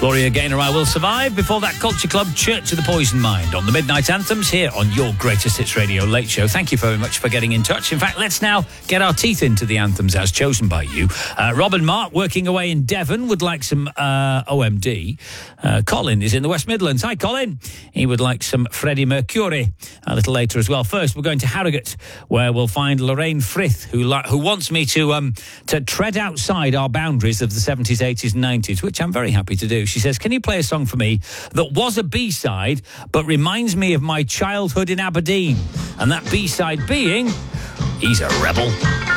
Gloria Gaynor, I Will Survive. Before that, Culture Club, Church of the Poison Mind on the Midnight Anthems here on your Greatest Hits Radio Late Show. Thank you very much for getting in touch. In fact, let's now get our teeth into the anthems as chosen by you. Robin Mark, working away in Devon, would like some OMD. Colin is in the West Midlands. Hi, Colin. He would like some Freddie Mercury a little later as well. First, we're going to Harrogate, where we'll find Lorraine Frith, who wants me to tread outside our boundaries of the 70s, 80s and 90s, which I'm very happy to do. She says, can you play a song for me that was a B-side but reminds me of my childhood in Aberdeen? And that B-side being He's a Rebel.